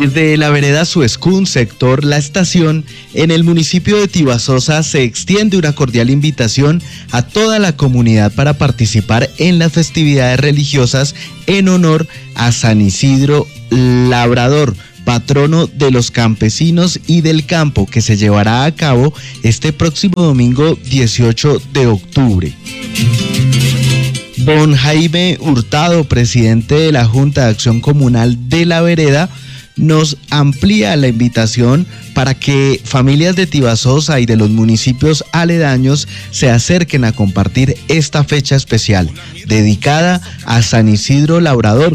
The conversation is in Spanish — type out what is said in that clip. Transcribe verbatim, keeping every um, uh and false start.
Desde la vereda Suescún, sector La Estación, en el municipio de Tibasosa, se extiende una cordial invitación a toda la comunidad para participar en las festividades religiosas en honor a San Isidro Labrador, patrono de los campesinos y del campo, que se llevará a cabo este próximo domingo dieciocho de octubre. Don Jaime Hurtado, presidente de la Junta de Acción Comunal de la Vereda, nos amplía la invitación para que familias de Tibasosa y de los municipios aledaños se acerquen a compartir esta fecha especial, dedicada a San Isidro Labrador,